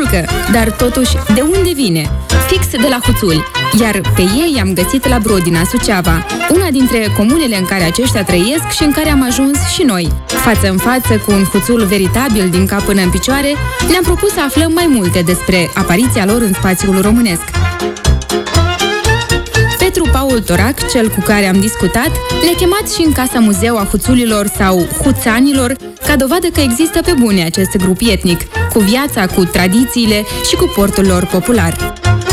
mică, dar totuși de unde vine? Fix de la Huțuli, iar pe ei i-am găsit la Brodina, Suceava, una dintre comunele în care aceștia trăiesc și în care am ajuns și noi. Față în față cu un huțul veritabil din cap până în picioare, ne-am propus să aflăm mai multe despre apariția lor în spațiul românesc. Petru Paul Torac, cel cu care am discutat, le-a chemat și în Casa Muzeu a Huțulilor sau Huțanilor, ca dovadă că există pe bune acest grup etnic, cu viața, cu tradițiile și cu portul lor popular.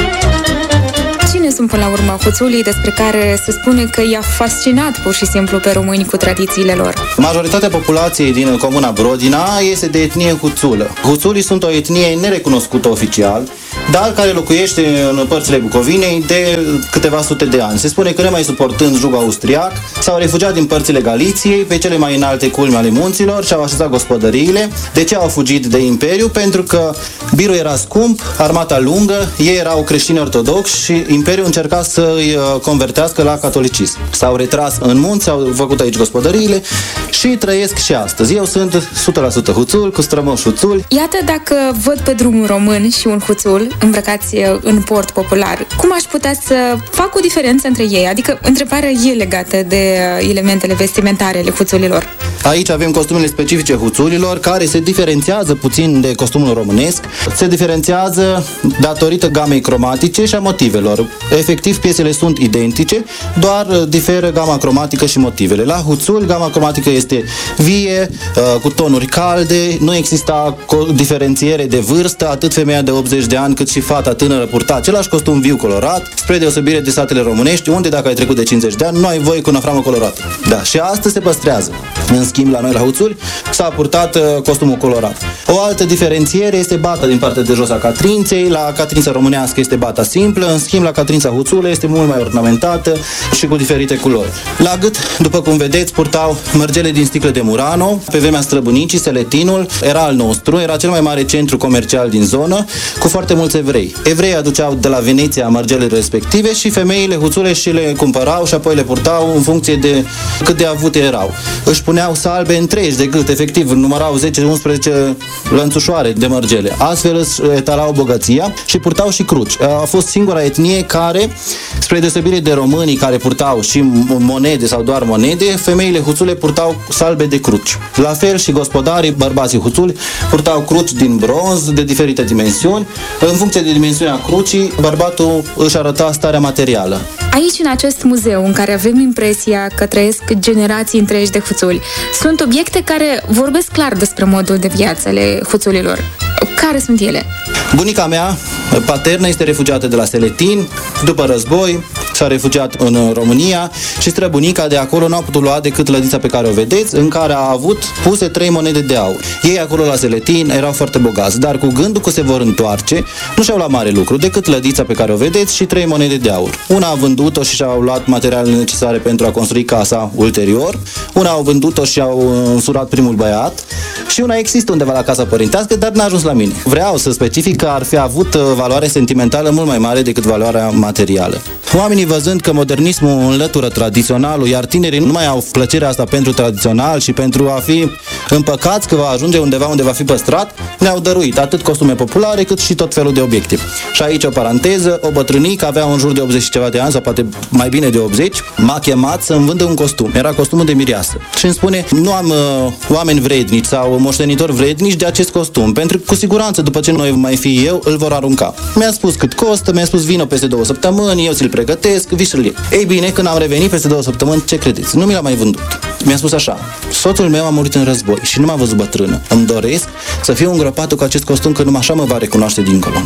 Cine sunt până la urmă huțulii despre care se spune că i-a fascinat pur și simplu pe români cu tradițiile lor? Majoritatea populației din comuna Brodina este de etnie huțulă. Huțulii sunt o etnie nerecunoscută oficial, dar care locuiește în părțile Bucovinei de câteva sute de ani. Se spune că nemai suportând jugul austriac, s-au refugiat din părțile Galiției, pe cele mai înalte culmi ale munților și au așezat gospodăriile. De ce au fugit de imperiu? Pentru că birul era scump, armata lungă, ei erau creștini ortodoxi și imperiul încerca să îi convertească la catolicism. S-au retras în munți, au făcut aici gospodăriile și trăiesc și astăzi. Eu sunt 100% huțul, cu strămoși huțuli. Iată, dacă văd pe drum un român și un huțul îmbrăcați în port popular, cum aș putea să fac o diferență între ei? Adică întrebarea e legată de elementele vestimentare ale huțulilor. Aici avem costumele specifice huțulilor, care se diferențiază puțin de costumul românesc. Se diferențiază datorită gamei cromatice și a motivelor. Efectiv, piesele sunt identice, doar diferă gama cromatică și motivele. La huțul, gama cromatică este vie, cu tonuri calde, nu exista diferențiere de vârstă, atât femeia de 80 de ani cât și fata tânără purta același costum viu colorat, spre deosebire de satele românești, unde dacă ai trecut de 50 de ani, nu ai voie cu năframă colorată. Da, și asta se păstrează. În schimb, la noi la huțuli s-a purtat costumul colorat. O altă diferențiere este bata din partea de jos a catrinței. La catrința românească este bata simplă, în schimb la catrința huțulă este mult mai ornamentată și cu diferite culori. La gât, după cum vedeți, purtau mărgele din sticlă de Murano. Pe vremea străbunicii, Seletinul era al nostru, era cel mai mare centru comercial din zonă, cu foarte mulți evrei. Evreii aduceau de la Veneția mărgelele respective și femeile huțule și le cumpărau și apoi le purtau în funcție de cât de avute erau. Își puneau salbe întregi de gât, efectiv, numărau 10-11 lănțușoare de mărgele. Astfel își etalau bogăția și purtau și cruci. A fost singura etnie care, spre deosebire de românii care purtau și monede sau doar monede, femeile huțule purtau salbe de cruci. La fel și gospodarii, bărbații huțuli, purtau cruci din bronz de diferite dimensiuni. În funcție de dimensiunea crucii, bărbatul își arăta starea materială. Aici, în acest muzeu, în care avem impresia că trăiesc generații întregi de huțuli, sunt obiecte care vorbesc clar despre modul de viață ale huțulilor. Care sunt ele? Bunica mea paternă este refugiată de la Seletin. După război s-a refugiat în România și străbunica de acolo nu a putut lua decât lădița pe care o vedeți, în care a avut puse 3 monede de aur. Ei acolo la Seletin erau foarte bogați, dar cu gândul că se vor întoarce, nu și-au luat mare lucru decât lădița pe care o vedeți și 3 monede de aur. Una a vândut-o și și-au luat materialele necesare pentru a construi casa ulterior, una au vândut-o și au însurat primul băiat și una există undeva la casa părintească, dar n-a ajuns la mine. Vreau să specific că ar fi avut valoare sentimentală mult mai mare decât valoarea materială. Oamenii, văzând că modernismul înlătură tradiționalul, iar tinerii nu mai au plăcerea asta pentru tradițional și pentru a fi împăcați că va ajunge undeva unde va fi păstrat, ne-au dăruit atât costume populare cât și tot felul de obiecte. Și aici o paranteză, o bătrânică avea în jur de 80 și ceva de ani, sau poate mai bine de 80, m-a chemat să-mi vândă un costum. Era costumul de mireasă. Și îmi spune, nu am oameni vrednici sau moștenitori vrednici de acest costum, pentru că cu siguranță după ce noi mai fi eu, îl vor arunca. Mi-a spus cât costă, mi-a spus vină peste 2 săptămâni, eu ți-l pregătesc, vii să-l iei. Ei bine, când am revenit peste 2 săptămâni, ce credeți? Nu mi l-a mai vândut. Mi-a spus așa, soțul meu a murit în război și nu m-a văzut bătrână. Îmi doresc să fiu îngropat cu acest costum, că numai așa mă va recunoaște dincolo.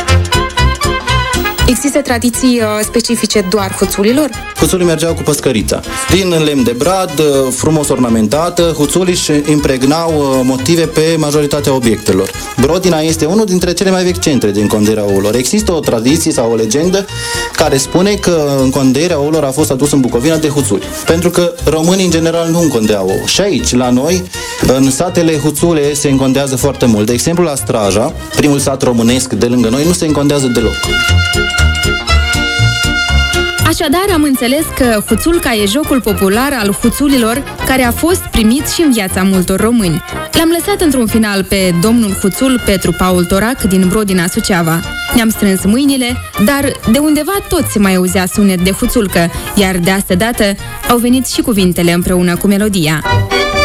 Există tradiții specifice doar huțulilor? Huțulii mergeau cu păscărița. Din lemn de brad, frumos ornamentată, huțulii își impregnau motive pe majoritatea obiectelor. Brodina este unul dintre cele mai vechi centre din conderea ouălor. Există o tradiție sau o legendă care spune că înconderea ouălor a fost adusă în Bucovina de huțuli. Pentru că românii în general nu încondeau ouă. Și aici, la noi, în satele huțule se încondează foarte mult. De exemplu, la Straja, primul sat românesc de lângă noi, nu se încondează deloc. Așadar, am înțeles că huțulca e jocul popular al huțulilor, care a fost primit și în viața multor români. L-am lăsat într-un final pe domnul huțul Petru Paul Torac din Brodina, Suceava. Ne-am strâns mâinile, dar de undeva tot se mai auzea sunet de huțulcă, iar de asta dată au venit și cuvintele împreună cu melodia.